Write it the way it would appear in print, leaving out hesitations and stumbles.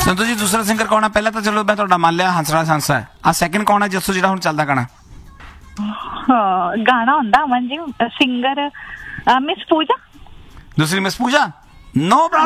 ਸੰਤੂ ਜੀ ਦੂਸਰਾ ਸਿੰਗਰ ਕੌਣ ਹੈ? ਪਹਿਲਾਂ ਤਾਂ ਚਲੋ ਮੈਂ ਤੁਹਾਡਾ ਮੰਨ ਲਿਆ ਹੰਸਰਾਜ ਹੰਸਾ ਹੈ। ਆ ਸੈਕਿੰਡ ਕੌਣ ਹੈ ਜੱਸੂ ਜਿਹੜਾ ਹੁਣ ਚੱਲਦਾ ਗਾਣਾ? ਗਾਣਾ ਹੁੰਦਾ ਅਮਨ ਜੀ, ਸਿੰਗਰ ਮਿਸ ਪੂਜਾ। ਦੂਸਰੀ ਮਿਸ ਪੂਜਾ? ਨੋ